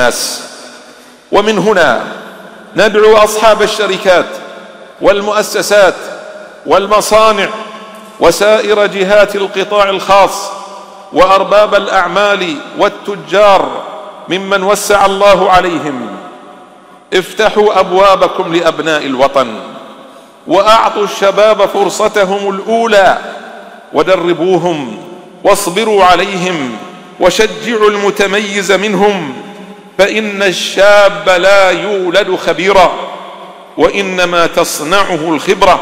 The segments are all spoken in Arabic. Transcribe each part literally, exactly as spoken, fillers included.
الناس. ومن هنا ندعو أصحاب الشركات والمؤسسات والمصانع وسائر جهات القطاع الخاص وأرباب الأعمال والتجار ممن وسع الله عليهم: افتحوا أبوابكم لأبناء الوطن، وأعطوا الشباب فرصتهم الأولى، ودربوهم واصبروا عليهم، وشجعوا المتميز منهم، فإن الشاب لا يولد خبيرا، وإنما تصنعه الخبرة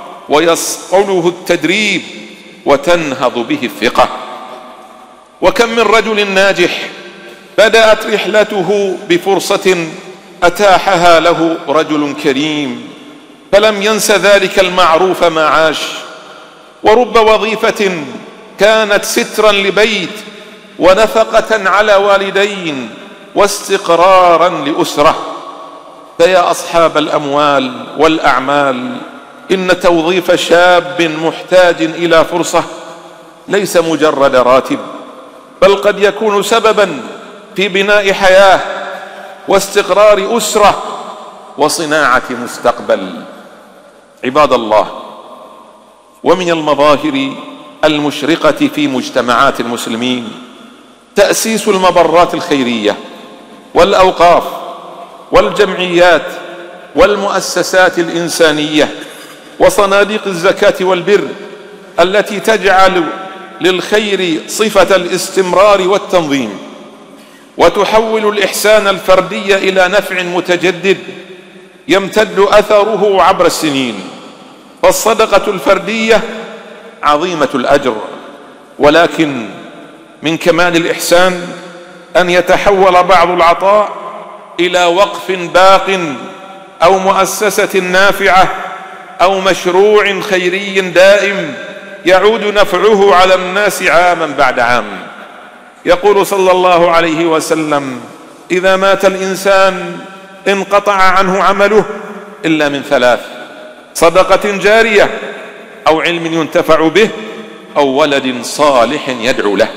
ويصقله التدريب وتنهض به الثقة. وكم من رجل ناجح بدأت رحلته بفرصة أتاحها له رجل كريم فلم ينس ذلك المعروف ما عاش، ورب وظيفة كانت سترا لبيت ونفقة على والدين واستقرارا لأسرة. فيا أصحاب الأموال والأعمال، إن توظيف شاب محتاج إلى فرصة ليس مجرد راتب، بل قد يكون سببا في بناء حياة واستقرار أسرة وصناعة مستقبل. عباد الله، ومن المظاهر المشرقة في مجتمعات المسلمين تأسيس المبرات الخيرية والأوقاف والجمعيات والمؤسسات الإنسانية وصناديق الزكاة والبر، التي تجعل للخير صفة الاستمرار والتنظيم، وتحول الإحسان الفردي إلى نفع متجدد يمتد أثره عبر السنين. فالصدقة الفردية عظيمة الأجر، ولكن من كمال الإحسان أن يتحول بعض العطاء إلى وقف باق أو مؤسسة نافعة أو مشروع خيري دائم يعود نفعه على الناس عاما بعد عام. يقول صلى الله عليه وسلم: إذا مات الإنسان انقطع عنه عمله إلا من ثلاث: صدقة جارية، أو علم ينتفع به، أو ولد صالح يدعو له.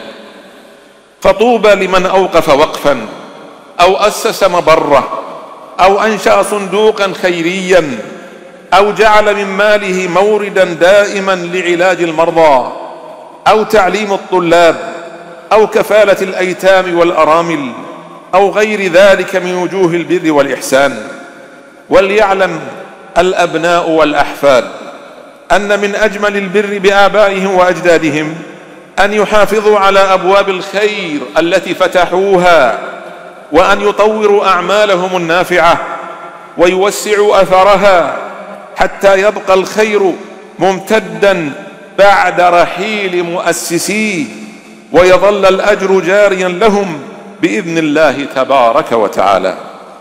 فطوبى لمن أوقف وقفا أو أسس مبرة أو أنشأ صندوقا خيريا أو جعل من ماله موردا دائما لعلاج المرضى أو تعليم الطلاب أو كفالة الأيتام والأرامل أو غير ذلك من وجوه البر والإحسان. وليعلم الأبناء والأحفاد أن من أجمل البر بآبائهم وأجدادهم أن يحافظوا على أبواب الخير التي فتحوها، وأن يطوروا أعمالهم النافعة ويوسعوا أثرها حتى يبقى الخير ممتدا بعد رحيل مؤسسيه، ويظل الأجر جاريا لهم بإذن الله تبارك وتعالى.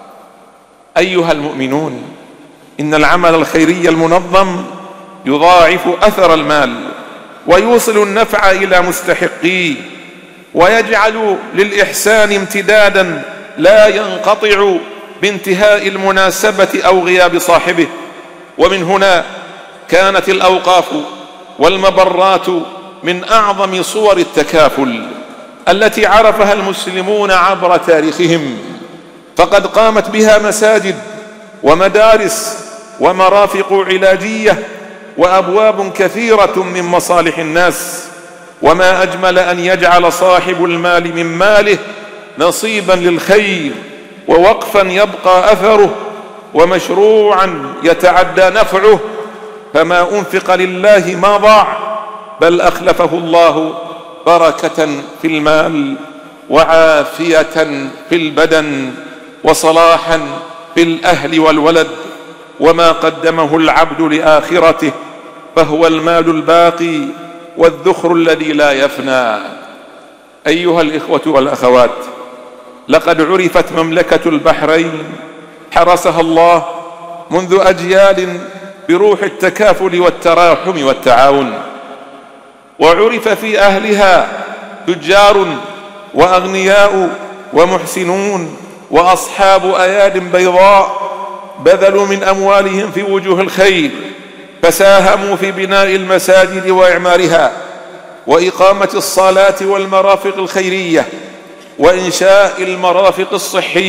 أيها المؤمنون، إن العمل الخيري المنظم يضاعف أثر المال ويوصل النفع إلى مستحقيه، ويجعل للإحسان امتدادا لا ينقطع بانتهاء المناسبة أو غياب صاحبه. ومن هنا كانت الأوقاف والمبرات من أعظم صور التكافل التي عرفها المسلمون عبر تاريخهم، فقد قامت بها مساجد ومدارس ومرافق علاجية وأبواب كثيرة من مصالح الناس. وما أجمل أن يجعل صاحب المال من ماله نصيبا للخير، ووقفا يبقى أثره، ومشروعا يتعدى نفعه، فما أنفق لله ما ضاع، بل أخلفه الله بركة في المال وعافية في البدن وصلاحا في الأهل والولد. وما قدمه العبد لآخرته فهو المال الباقي والذخر الذي لا يفنى. أيها الإخوة والأخوات، لقد عرفت مملكة البحرين حرسها الله منذ أجيال بروح التكافل والتراحم والتعاون، وعرف في أهلها تجار وأغنياء ومحسنون وأصحاب أياد بيضاء بذلوا من أموالهم في وجوه الخير، فساهموا في بناء المساجد وإعمارها وإقامة الصلاة والمرافق الخيرية وإنشاء المرافق الصحية